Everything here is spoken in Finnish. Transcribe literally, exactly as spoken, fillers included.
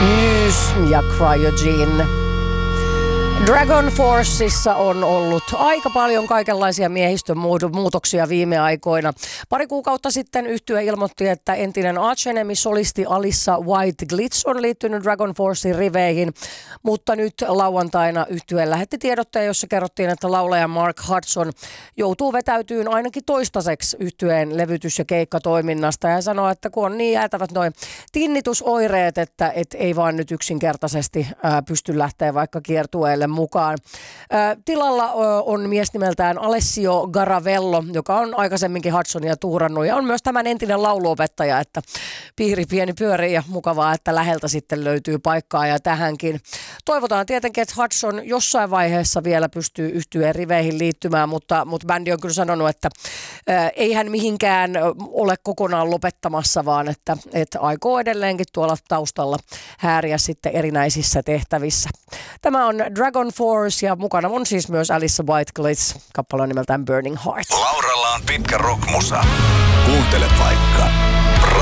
Muse ja Cryogene. Dragon Forceissa on ollut aika paljon kaikenlaisia miehistön muutoksia viime aikoina. Pari kuukautta sitten yhtye ilmoitti, että entinen Arch Enemy-solisti Alissa White Glitz on liittynyt Dragon Forcein riveihin, mutta nyt lauantaina yhtye lähetti tiedotteen, jossa kerrottiin, että laulaja Mark Hudson joutuu vetäytyyn ainakin toistaiseksi yhtyeen levytys- ja keikkatoiminnasta ja sanoo, että kun on niin jäätävät noin tinnitusoireet, että et ei vaan nyt yksinkertaisesti ää, pysty lähteä vaikka kiertueelle mukaan. Ä, tilalla ä, on mies nimeltään Alessio Garavello, joka on aikaisemminkin Hudsonia tuurannut ja on myös tämän entinen lauluopettaja, että piiri pieni pyörii ja mukavaa, että läheltä sitten löytyy paikkaa ja tähänkin. Toivotaan tietenkin, että Hudson jossain vaiheessa vielä pystyy yhtyeen riveihin liittymään, mutta, mutta bändi on kyllä sanonut, että ä, ei hän mihinkään ole kokonaan lopettamassa, vaan että, että aikoo edelleenkin tuolla taustalla hääriä sitten erinäisissä tehtävissä. Tämä on Dragon Force ja mukana on siis myös Alissa White Glitz, kappale on nimeltään Burning Heart. Lauralla on pitkä rockmusa. Kuuntele vaikka